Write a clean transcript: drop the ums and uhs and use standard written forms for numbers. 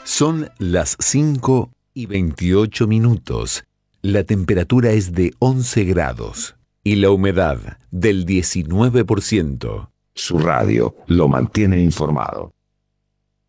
Son las 5:28. La temperatura es de 11 grados y la humedad del 19%. Su radio lo mantiene informado.